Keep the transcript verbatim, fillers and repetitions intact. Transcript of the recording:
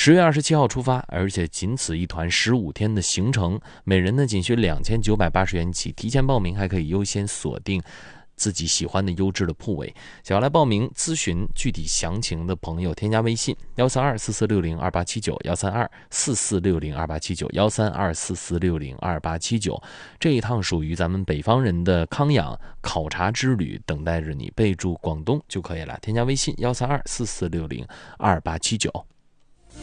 十月二十七号出发，而且仅此一团十五天的行程，每人呢仅需两千九百八十元起。提前报名还可以优先锁定自己喜欢的优质的铺位。想要来报名咨询具体详情的朋友，添加微信幺三二四四六零二八七九幺三二四四六零二八七九幺三二四四六零二八七九。这一趟属于咱们北方人的康养考察之旅，等待着你，备注广东就可以了。添加微信幺三二四四六零二八七九。